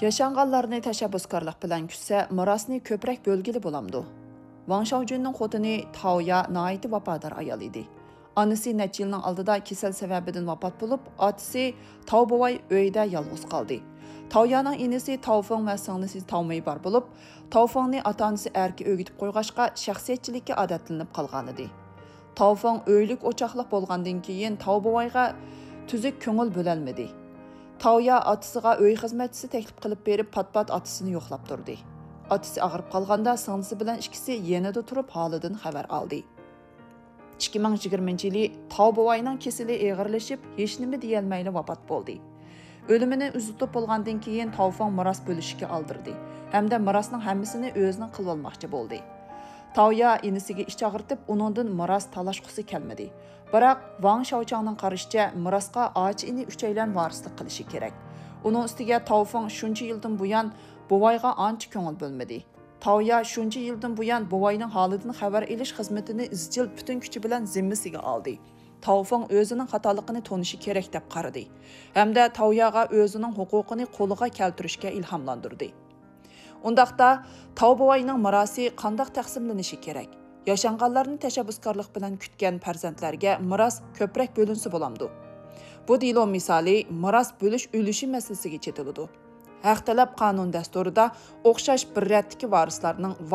Yaşanğanlarını təşəbbüskarlıq bilan kütsə, mirasni köprək bölgili bolamdı. Wang Shaojun'un xotini Taoya naiti vafadar ayal idi. Anısı neçə yılın aldıda kesel səbəbidən vafat bulub, atisi Tao bovay öydə yalğız qaldı. Taoyanın inisi Taofeng və sınlısı Taomei bar bulub, Taofengni ata-anısı ərki ögütüb qoyğaşqa şəxsiyyətçilikə adətlenib qalğan idi. Taofeng öylük oçaqlıq bolğandan keyin Tao bovayğa tüzük köngül bölənmedi. Taoya atısıga öy xizmetçisi teklif qilib berib pat-pat atısını yoxlab turdi. Atısı ağırıp qalğanda sınlısı bilan ikisi yenida turib halidan xabar aldı. 2020 yılı Tao bovayning kesili ağırlaşıp hech nima deyilmayli vafot bo'ldi. Ölümünü üzütüp bolğandan keyin Taofeng miras bölüşükə aldırdı. Hem de mirasning hammasini o'zining qilib olmoqchi bo'ldi. Taoya inisiga ish chaqirtib, uningdan miras talashqusi kelmedi. Biroq Wang Shaochangning qarashicha mirasga ochi ini uchaylan varislik qilishi kerak. Uning ustiga Taofeng shuncha yildan buyon bovayga ancha ko'ngil bo'lmadi. Taoya shuncha yildan buyon bovayning holidan xabar olish xizmatini izchil butun kuchi bilan zimmasiga oldi. Taofeng o'zining xatoligini tonishi kerak deb qaradi. Hamda Taoyaga o'zining huquqini qo'liga keltirishga ilhomlantirdi. Undaqda Tao bovayning mirasi qandoq taqsimlanishi kerak? Yaşanğanlarını təşəbbüskarlıq bilan kütgan farzandlarga miras köprək bölünsə bolamdı. Bu dilo misali miras bölüş ülüşü meselesiga chetiladi. Haq talab qonun dasturida o'xshash bir ratdagi varislarning